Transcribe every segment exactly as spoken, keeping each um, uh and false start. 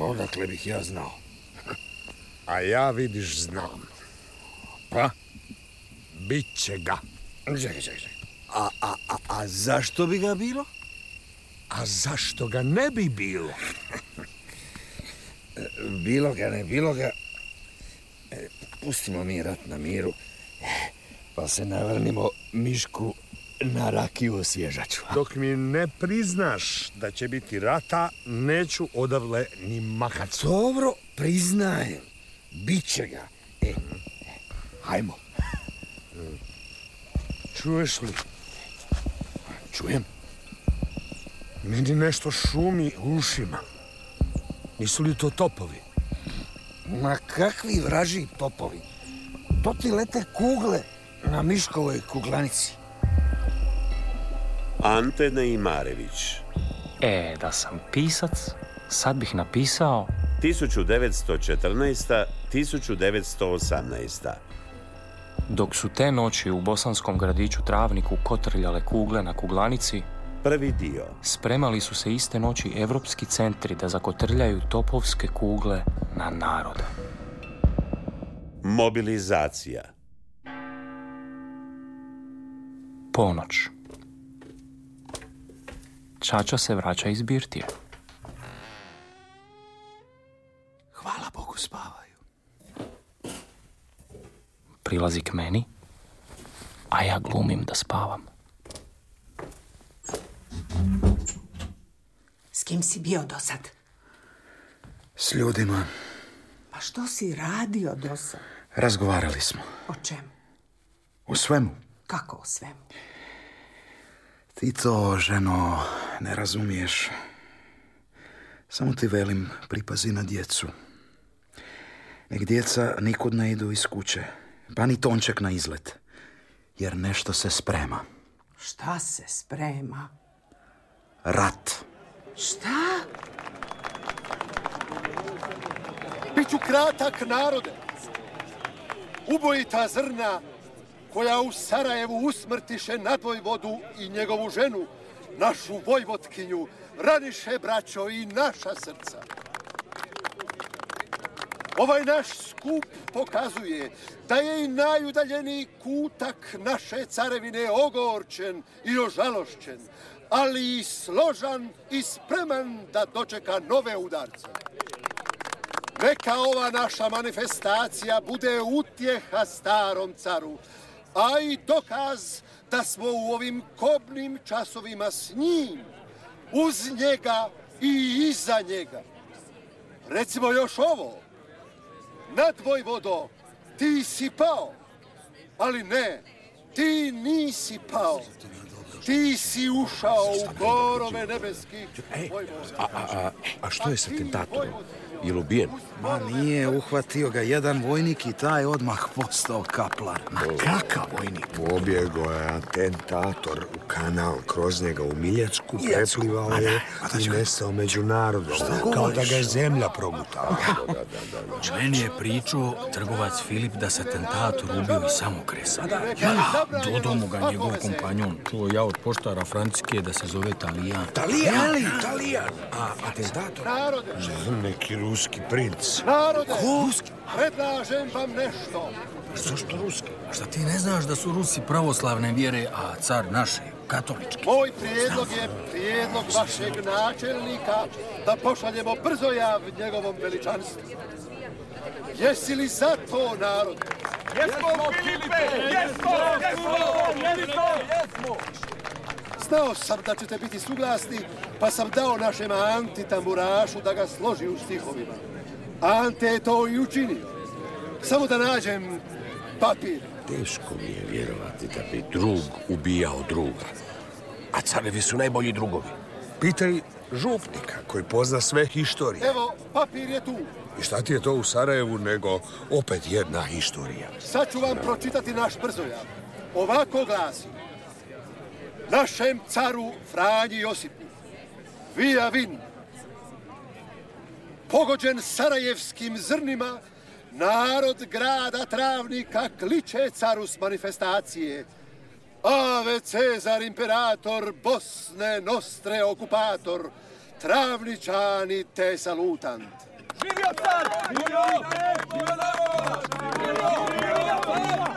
odakle bih ja znao. A ja, vidiš, znam. Pa? Biće ga. Čekaj, čekaj, čekaj. A, a, a, a zašto bi ga bilo? A zašto ga ne bi bilo? Bilo ga, ne bilo ga. E, pustimo mi rat na miru, pa se navrnimo Mišku na rakiju osvježaču. Dok mi ne priznaš da će biti rata, neću odavle ni mahat. Dobro, priznajem. Biće ga. E, hajmo. Čuješ li? Čujem. Meni nešto šumi u ušima. Nisu li to topovi? Ma kakvi vraži topovi? To ti lete kugle na Miškovoj kuglanici. Ante Neimarević. E, da sam pisac, sad bih napisao... tisuću devetsto četrnaesta do tisuću devetsto osamnaesta. Dok su te noći u bosanskom gradiću Travniku kotrljale kugle na kuglanici, Prvi dio. spremali su se iste noći evropski centri da zakotrljaju topovske kugle na narode. Mobilizacija. Ponoć. Čača se vraća iz birtije. Hvala Bogu, spavaju. Prilazi k meni, a ja glumim da spavam. S kim si bio do sad? S ljudima. Pa što si radio do sad? Razgovarali smo. O čemu? O svemu. Kako o svemu? Ti to, ženo, ne razumiješ. Samo ti velim, pripazi na djecu. Nek djeca nikud ne idu iz kuće, pa ni Tonček na izlet. Jer nešto se sprema. Šta se sprema? Rat. Šta? Biću kratak, narode. Ubojita zrna koja u Sarajevu usmrtiše nadvojvodu i njegovu ženu, našu vojvotkinju, raniše, braćo, i naša srca. Ovaj naš skup pokazuje da je i najudaljeniji kutak naše carevine ogorčen i ožalošćen, ali i složan i spreman da dočeka nove udarce. Neka ova naša manifestacija bude utjeha starom caru, a i dokaz da smo u ovim kobnim časovima s njim, uz njega i iza njega. Recimo još ovo. Nadvojvodo, ti si pao, ali ne, ti nisi pao. Ti si ušao u gorove nebeskih vojvoda. A, a, a, a što je sa tentatorom? Je li ubijen? Ma nije, uhvatio ga jedan vojnik i taj odmah postao kaplar. Ma kakav vojnik? Pobjegao je atentator u kanal, kroz njega u Miljacku, preplivao je i nestao među narodom. Kao da ga je zemlja progutala. Meni je pričao trgovac Filip da se tentator ubio iz Samokresa. Ja, dodao mu ga njegov kompanjon. Čuo ja od poštara Francuske da se zove Talijan. Talijan? Talijan? A atentator? Narode! Neki ruski princ. Narode! Ruski? Predlažem vam nešto. Zašto ruski? A šta ti ne znaš da su Rusi pravoslavne vjere, a car naše, katolički? Moj prijedlog je prijedlog vašeg načelnika da pošaljemo brzojav njegovom veličanstvu. Jesi li za to, narod? Jesmo, Filipe! Jesmo! Jesmo! Jesmo! Jesmo! Znao sam da ćete biti suglasni, pa sam dao našem Anti tamburašu da ga složi u stihovima. Ante je to i učinio. Samo da nađem papir. Teško mi je vjerovati da bi drug ubijao druga. A carevi su najbolji drugovi. Pitaj župnika koji pozna sve historije. Evo, papir je tu. I šta ti je to u Sarajevu nego opet jedna historija? Sad ću vam pročitati naš brzojav. Ovako glasi. Našem caru Franji Josipu, via vin, pogođen sarajevskim zrnima, narod grada Travnika kliče caru s manifestacije. Ave Cezar imperator, Bosne nostre okupator, Travničani te salutant. Živio car! Živio! Živio narod! Živio! Živio car!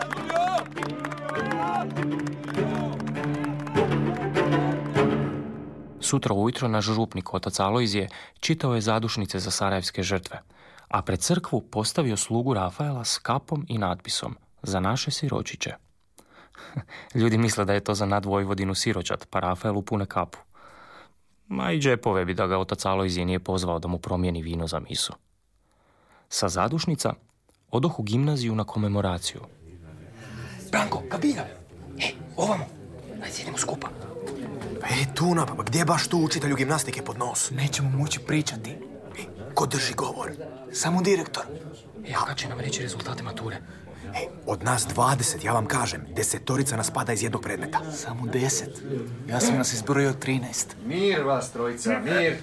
Sutra ujutro naš župnik, otac Alojzije, čitao je zadušnice za sarajevske žrtve, a pred crkvu postavio slugu Rafaela s kapom i natpisom za naše siročiće. Ljudi misle da je to za nadvojvodinu siročat, pa Rafaelu pune kapu. Ma i džepove bi da ga otac Alojzije nije pozvao da mu promijeni vino za misu. Sa zadušnica odoh u gimnaziju na komemoraciju. Branko, kabina! E, ovamo! Ajde, idemo skupa. E, Tuna, pa gdje baš tu učitelju gimnastike pod nos? Nećemo moći pričati. E, ko drži govor? Samo direktor. E, a kad će nam reći rezultate mature? E, od nas dvadeset, ja vam kažem, desetorica nas pada iz jednog predmeta. Samo deset. Ja sam nas izbrojio trinaest. Mir vas, trojica, mir.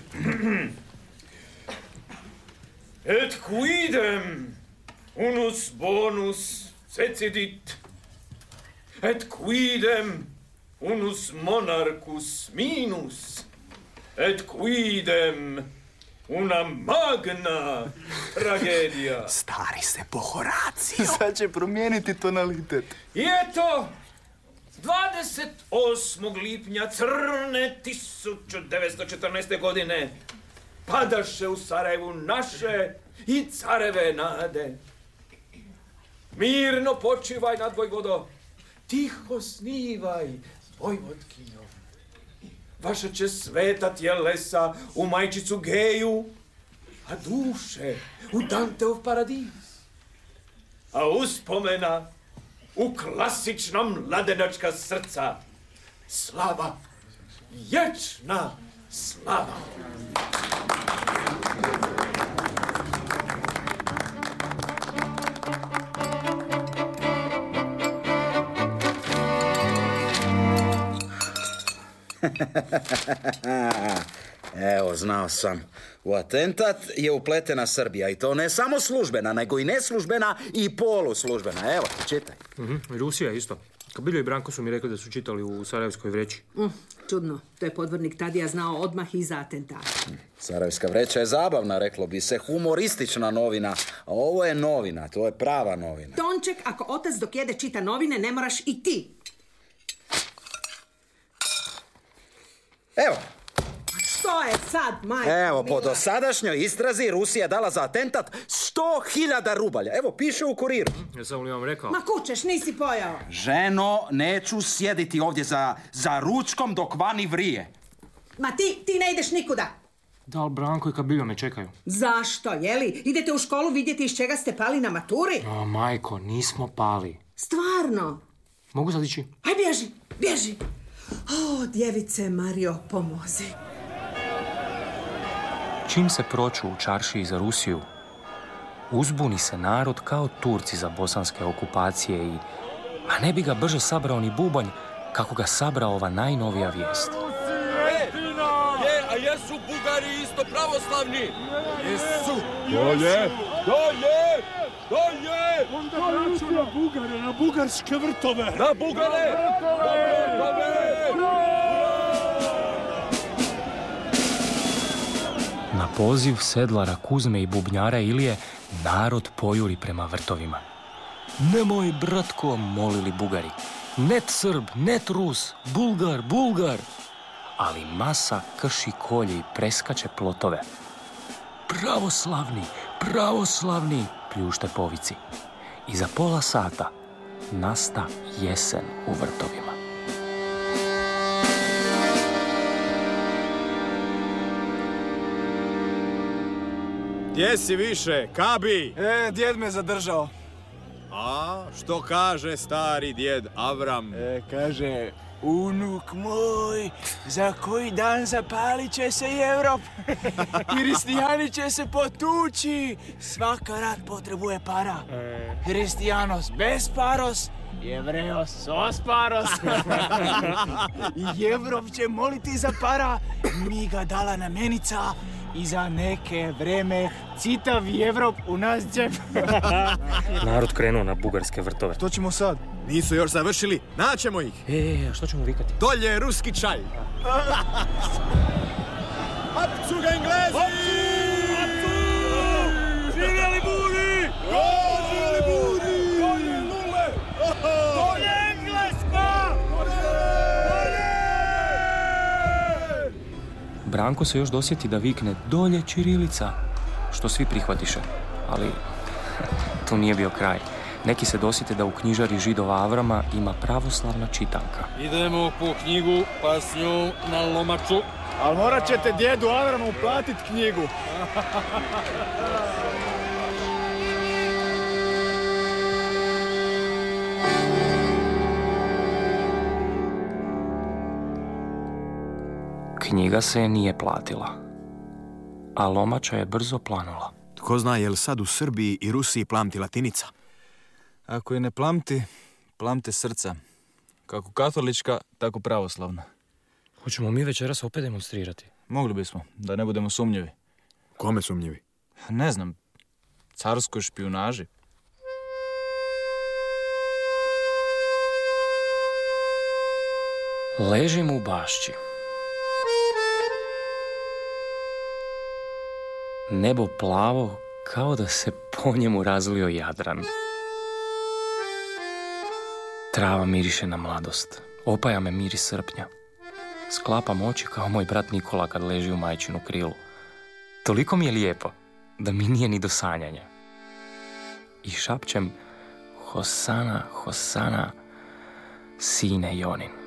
Et quidem unus bonus cecidit, et quidem unus monarchus minus, et quidem una magna tragedija. Stari se po Horaciju. Sad će promijeniti tonalitet. I eto, dvadeset osmog lipnja crne tisuću devetsto četrnaeste. godine padaše u Sarajevu naše i careve nade. Mirno počivaj nad Vojvodo, tiho snivaj, Vojvodkinjo. Vaša će sveta tjelesa u majčicu Geju, a duše u Danteov paradis. A uspomena u klasičnom mladenačka srca. Slava, vječna slava. Evo, znao sam. U atentat je upletena Srbija i to ne samo službena, nego i neslužbena i poluslužbena. Evo, čitaj. Mm-hmm. Rusija isto. Kabiljo i Branko su mi rekli da su čitali u Sarajevskoj vreći. Mm, čudno. To je podvodnik Tadija znao odmah iza atentata. Sarajevska vreća je zabavna, reklo bi se, humoristična novina. A ovo je novina, to je prava novina. Tonček, ako otac dok jede čita novine, ne moraš i ti. Evo. Što je sad, majko? Evo, po mila? dosadašnjoj istrazi Rusija dala za atentat sto hiljada rubalja. Evo, piše u Kuriru. Jesam li vam rekao? Ma kućeš, nisi pojao. Ženo, neću sjediti ovdje za, za ručkom dok vani vrije. Ma ti, ti ne ideš nikuda. Da, ali Branko i Kabiljo me čekaju. Zašto, jeli? Idete u školu vidjeti iz čega ste pali na maturi? A, majko, nismo pali. Stvarno? Mogu sad ići? Aj, bježi, bježi. O, djevice Mario, pomozi. Čim se proču u čaršiji za Rusiju, uzbuni se narod kao Turci za bosanske okupacije i... A ne bi ga brže sabrao ni bubanj kako ga sabrao ova najnovija vijest. Je, a jesu Bugari isto pravoslavni? Jesu. Dolje, Dolje! Dolje! onda vraću na Bugare, na bugarske vrtove. Na Bugare! Na vrtove! Na poziv sedlara Kuzme i bubnjara Ilije, narod pojuri prema vrtovima. Nemoj, bratko, molili Bugari. Net Srb, net Rus, Bulgar, Bulgar. Ali masa krši kolje i preskače plotove. Pravoslavni, pravoslavni, pljušte povici. I za pola sata nasta jesen u vrtovima. Gdje si više, Kabi? E, djed me zadržao. A, što kaže stari djed Avram? E, kaže, unuk moj, za koji dan zapalit će se Evrop. Hristijani će se potući. Svaka rat potrebuje para. Hristijanos bez paros, Jevreos sos paros. I Evrop će moliti za para, mi ga dala namenica. I za neke vreme citav Evrop u nas džep. Narod krenuo na bugarske vrtove. Što ćemo sad? Nisu još završili, naćemo ih. E, a što ćemo vikati? Dolje je ruski čaj. Apcu ga Englezi! Branko se još dosjeti da vikne dolje ćirilica, što svi prihvatiše, ali to nije bio kraj. Neki se dosjete da u knjižari židova Avrama ima pravoslavna čitanka. Idemo po knjigu, pa s njom na lomaču. Ali morat ćete djedu Avramu platit knjigu. Knjiga se nije platila, a lomača je brzo planula. Tko zna je li sad u Srbiji i Rusiji plamti latinica? Ako je ne plamti, plamte srca. Kako katolička, tako pravoslavna. Hoćemo mi večeras opet demonstrirati? Mogli bismo, da ne budemo sumnjivi. Kome sumnjivi? Ne znam, carskoj špijunaži. Ležim u bašći. Nebo plavo kao da se po njemu razlio Jadran. Trava miriše na mladost, opaja me miris srpnja. Sklapam oči kao moj brat Nikola kad leži u majčinu krilu. Toliko mi je lijepo da mi nije ni do sanjanja. I šapćem Hosana, Hosana, sine Jonin.